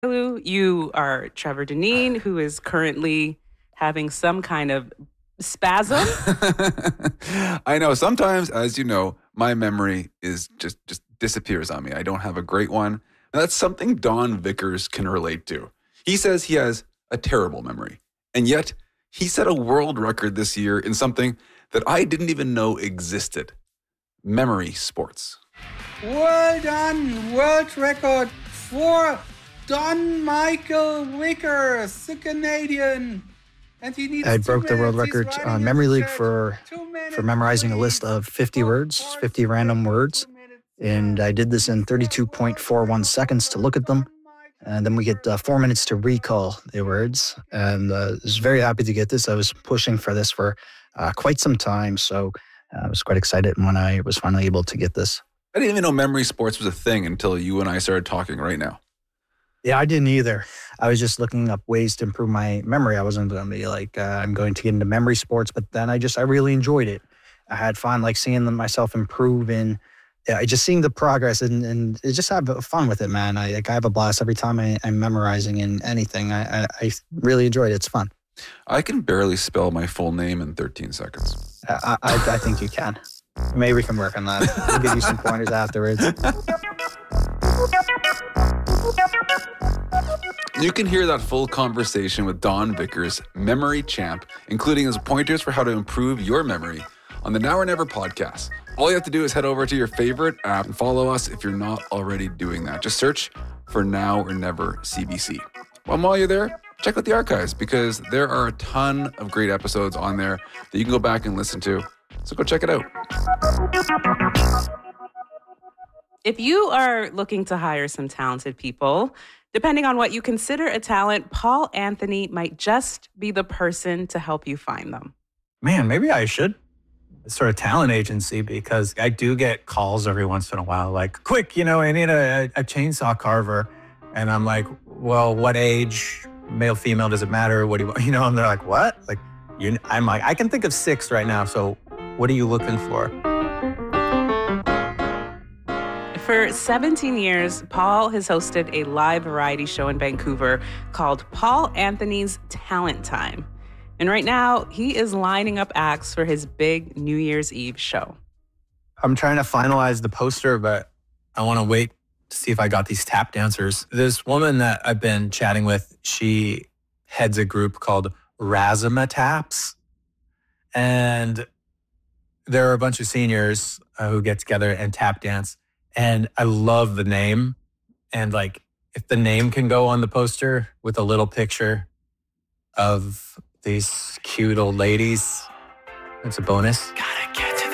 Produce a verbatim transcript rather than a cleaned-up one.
Lou, you are Trevor Deneen, who is currently having some kind of spasm. I know. Sometimes, as you know, my memory is just, just disappears on me. I don't have a great one. And that's something Don Vickers can relate to. He says he has a terrible memory. And yet, he set a world record this year in something that I didn't even know existed. Memory sports. Well done. World record for Don Michael Vickers, the Canadian. And he needs I broke the world minutes. record on Memory League for for memorizing a list of fifty words, fifty random words. And I did this in thirty-two point four one seconds to look at them. And then we get uh, four minutes to recall the words. And uh, I was very happy to get this. I was pushing for this for uh, quite some time. So uh, I was quite excited when I was finally able to get this. I didn't even know memory sports was a thing until you and I started talking right now. Yeah, I didn't either. I was just looking up ways to improve my memory. I wasn't going to be like, uh, I'm going to get into memory sports, but then I just, I really enjoyed it. I had fun, like seeing them myself improve and yeah, just seeing the progress and, and just have fun with it, man. I like I have a blast every time I, I'm memorizing in anything. I, I, I really enjoyed it. It's fun. I can barely spell my full name in thirteen seconds. I, I, I think you can. Maybe we can work on that. I'll give you some pointers afterwards. You can hear that full conversation with Don Vickers, memory champ, including his pointers for how to improve your memory on the Now or Never podcast. All you have to do is head over to your favorite app and follow us if you're not already doing that. Just search for Now or Never C B C. And while you're there, check out the archives because there are a ton of great episodes on there that you can go back and listen to. So go check it out. If you are looking to hire some talented people, depending on what you consider a talent, Paul Anthony might just be the person to help you find them. Man, maybe I should start a talent agency because I do get calls every once in a while like, quick, you know, I need a, a chainsaw carver. And I'm like, well, what age, male, female, does it matter? What do you want? You know, and they're like, what? Like, you, I'm like, I can think of six right now. So what are you looking for? For seventeen years, Paul has hosted a live variety show in Vancouver called Paul Anthony's Talent Time. And right now, he is lining up acts for his big New Year's Eve show. I'm trying to finalize the poster, but I want to wait to see if I got these tap dancers. This woman that I've been chatting with, she heads a group called Razima Taps. And there are a bunch of seniors uh, who get together and tap dance. And I love the name. And like, if the name can go on the poster with a little picture of these cute old ladies, it's a bonus. Got